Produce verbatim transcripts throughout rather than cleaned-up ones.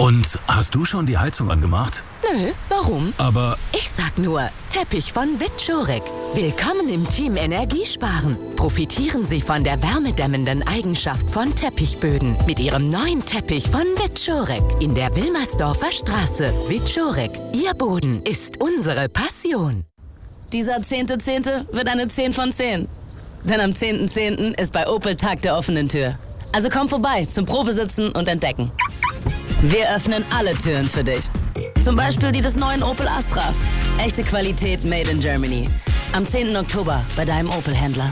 Und hast du schon die Heizung angemacht? Nö, warum? Aber ich sag nur, Teppich von Witschorek. Willkommen im Team Energiesparen. Profitieren Sie von der wärmedämmenden Eigenschaft von Teppichböden mit Ihrem neuen Teppich von Witschorek in der Wilmersdorfer Straße. Witschorek, Ihr Boden ist unsere Passion. Dieser zehnte Zehnte wird eine zehn von zehn. Denn am zehnten Zehnten ist bei Opel Tag der offenen Tür. Also komm vorbei zum Probesitzen und Entdecken. Wir öffnen alle Türen für dich. Zum Beispiel die des neuen Opel Astra. Echte Qualität made in Germany. Am zehnten Oktober bei deinem Opel-Händler.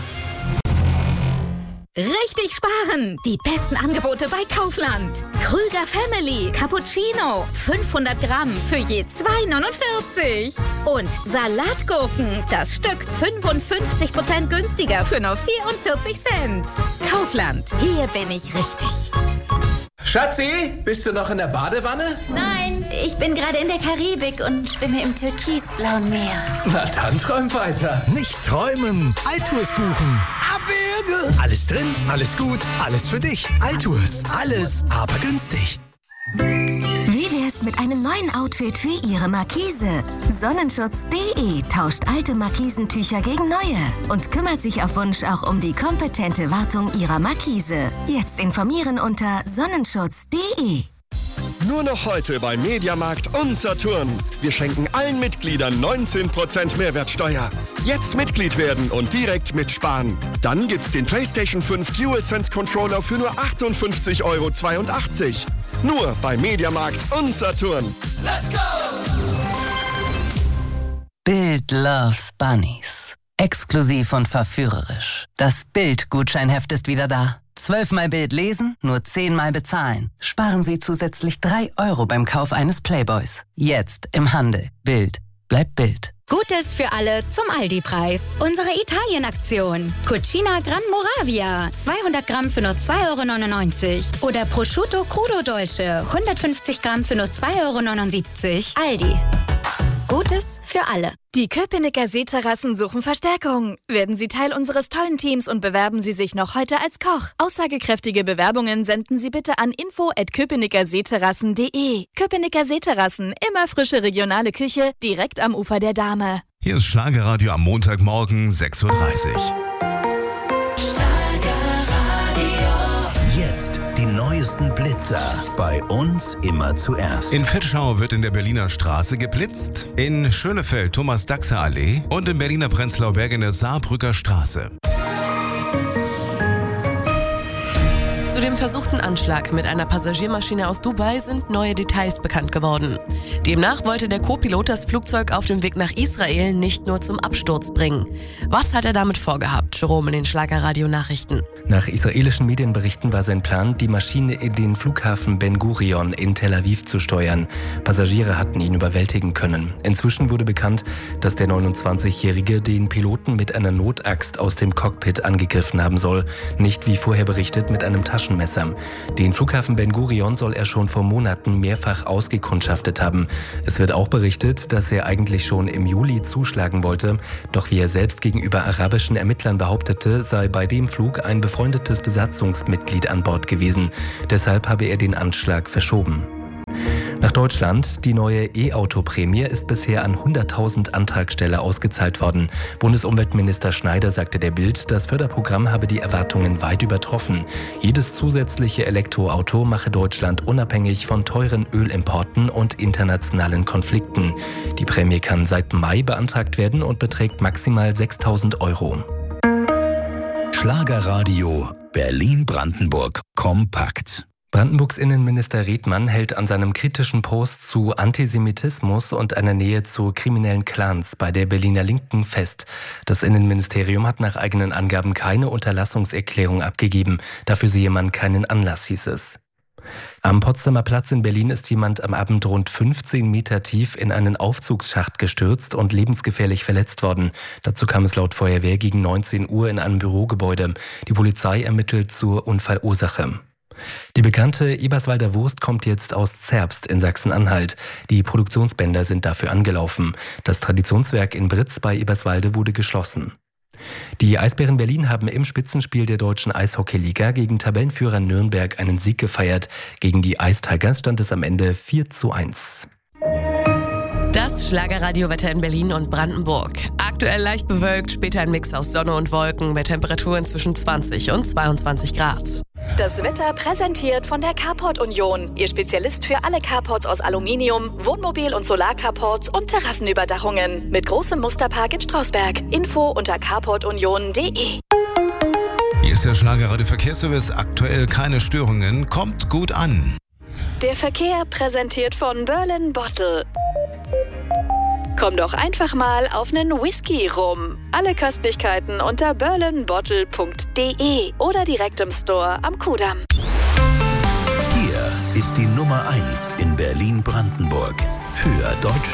Richtig sparen! Die besten Angebote bei Kaufland. Krüger Family Cappuccino. fünfhundert Gramm für je zwei neunundvierzig. Und Salatgurken. Das Stück fünfundfünfzig Prozent günstiger für nur vierundvierzig Cent. Kaufland. Hier bin ich richtig. Schatzi, bist du noch in der Badewanne? Nein, ich bin gerade in der Karibik und schwimme im türkisblauen Meer. Na dann träum weiter. Nicht träumen, Altours buchen. Abwürge. Alles drin, alles gut, alles für dich. Altours, alles, aber günstig. Wie wär's mit einem neuen Outfit für Ihre Markise? Sonnenschutz punkt de tauscht alte Markisentücher gegen neue und kümmert sich auf Wunsch auch um die kompetente Wartung Ihrer Markise. Jetzt informieren unter sonnenschutz punkt de. Nur noch heute bei Mediamarkt und Saturn. Wir schenken allen Mitgliedern neunzehn Prozent Mehrwertsteuer. Jetzt Mitglied werden und direkt mitsparen. Dann gibt's den PlayStation fünf DualSense Controller für nur achtundfünfzig Euro zweiundachtzig. Nur bei Mediamarkt und Saturn. Let's go! Bild loves Bunnies. Exklusiv und verführerisch. Das Bild-Gutscheinheft ist wieder da. Zwölfmal Bild lesen, nur zehnmal bezahlen. Sparen Sie zusätzlich drei Euro beim Kauf eines Playboys. Jetzt im Handel. Bild. Bleibt Bild. Gutes für alle zum Aldi-Preis. Unsere Italien-Aktion. Cucina Gran Moravia. zweihundert Gramm für nur zwei Euro neunundneunzig. Oder Prosciutto Crudo Dolce. hundertfünfzig Gramm für nur zwei Euro neunundsiebzig. Aldi. Gutes für alle. Die Köpenicker Seeterrassen suchen Verstärkung. Werden Sie Teil unseres tollen Teams und bewerben Sie sich noch heute als Koch. Aussagekräftige Bewerbungen senden Sie bitte an info at köpenickerseeterrassen punkt de. Köpenicker Seeterrassen, immer frische regionale Küche, direkt am Ufer der Dahme. Hier ist Schlagerradio am Montagmorgen sechs Uhr dreißig. Jetzt die neuesten Blitzer. Bei uns immer zuerst. In Fitschau wird in der Berliner Straße geblitzt, in Schönefeld Thomas-Daxer-Allee und in Berliner Prenzlauer Berg in der Saarbrücker Straße. Zu dem versuchten Anschlag mit einer Passagiermaschine aus Dubai sind neue Details bekannt geworden. Demnach wollte der Co-Pilot das Flugzeug auf dem Weg nach Israel nicht nur zum Absturz bringen. Was hat er damit vorgehabt? Jerome in den Schlagerradio-Nachrichten. Nach israelischen Medienberichten war sein Plan, die Maschine in den Flughafen Ben Gurion in Tel Aviv zu steuern. Passagiere hatten ihn überwältigen können. Inzwischen wurde bekannt, dass der neunundzwanzigjährige den Piloten mit einer Notaxt aus dem Cockpit angegriffen haben soll. Nicht wie vorher berichtet mit einem Taschenmesser. Den Flughafen Ben Gurion soll er schon vor Monaten mehrfach ausgekundschaftet haben. Es wird auch berichtet, dass er eigentlich schon im Juli zuschlagen wollte. Doch wie er selbst gegenüber arabischen Ermittlern behauptete, sei bei dem Flug ein befreundetes Besatzungsmitglied an Bord gewesen. Deshalb habe er den Anschlag verschoben. Nach Deutschland. Die neue E-Auto-Prämie ist bisher an hunderttausend Antragsteller ausgezahlt worden. Bundesumweltminister Schneider sagte der Bild, das Förderprogramm habe die Erwartungen weit übertroffen. Jedes zusätzliche Elektroauto mache Deutschland unabhängig von teuren Ölimporten und internationalen Konflikten. Die Prämie kann seit Mai beantragt werden und beträgt maximal sechstausend Euro. Schlagerradio Berlin-Brandenburg kompakt. Brandenburgs Innenminister Riedmann hält an seinem kritischen Post zu Antisemitismus und einer Nähe zu kriminellen Clans bei der Berliner Linken fest. Das Innenministerium hat nach eigenen Angaben keine Unterlassungserklärung abgegeben. Dafür sehe man keinen Anlass, hieß es. Am Potsdamer Platz in Berlin ist jemand am Abend rund fünfzehn Meter tief in einen Aufzugsschacht gestürzt und lebensgefährlich verletzt worden. Dazu kam es laut Feuerwehr gegen neunzehn Uhr in einem Bürogebäude. Die Polizei ermittelt zur Unfallursache. Die bekannte Eberswalder Wurst kommt jetzt aus Zerbst in Sachsen-Anhalt. Die Produktionsbänder sind dafür angelaufen. Das Traditionswerk in Britz bei Eberswalde wurde geschlossen. Die Eisbären Berlin haben im Spitzenspiel der deutschen Eishockeyliga gegen Tabellenführer Nürnberg einen Sieg gefeiert. Gegen die Ice Tigers stand es am Ende vier zu eins. Das Schlagerradiowetter in Berlin und Brandenburg. Aktuell leicht bewölkt, später ein Mix aus Sonne und Wolken bei Temperaturen zwischen zwanzig und zweiundzwanzig Grad. Das Wetter präsentiert von der Carport Union. Ihr Spezialist für alle Carports aus Aluminium, Wohnmobil- und Solarcarports und Terrassenüberdachungen. Mit großem Musterpark in Strausberg. Info unter carport union punkt de. Hier ist der Schlagerradio Verkehrsservice. Aktuell keine Störungen. Kommt gut an. Der Verkehr präsentiert von Berlin Bottle. Komm doch einfach mal auf nen Whisky rum. Alle Köstlichkeiten unter berlin bottle punkt de oder direkt im Store am Kudamm. Hier ist die Nummer eins in Berlin-Brandenburg. Für Deutschland.